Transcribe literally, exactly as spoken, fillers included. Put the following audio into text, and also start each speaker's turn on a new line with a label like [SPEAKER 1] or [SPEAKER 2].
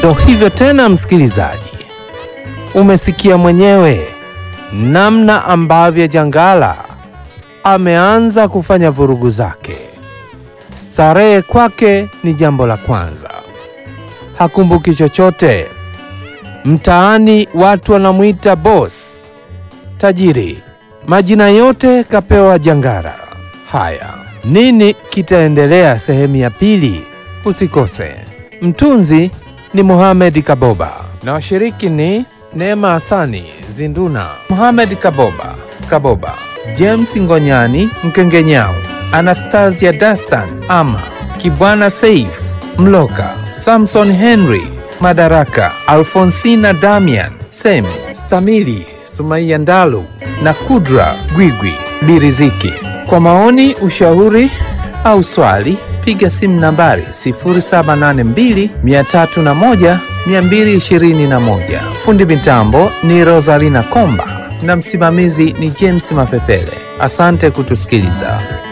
[SPEAKER 1] Ndo hivyo tena, msikilizaji, umesikia mwenyewe namna ambavyo Jangala ameanza kufanya vurugu zake. Starehe kwake ni jambo la kwanza, hakumbuki chochote. Mtaani watu wanamuita boss, tajiri, majina yote kapewa Jangala. Haya, nini kitaendelea sehemu ya pili? Usikose. Mtunzi ni Mohamed Kaboba na washiriki ni Neema Hasani Zinduna, Mohamed Kaboba Kaboba, James Ngonyani Mkengenyao, Anastasia Dastan Ama, Kibwana Saif Mloka, Samson Henry Madaraka, Alfonsina Damian Semi, Stamili Sumaiya Ndalu na Kudra Gwigwi Biriziki. Kwa maoni, ushauri au swali, piga simu nambari sifuri saba nane mbili, mia tatu na moja, mia mbili ishirini na moja. Fundi mitambo ni Rosalina Komba na msimamizi ni James Mapepele. Asante kutusikiliza.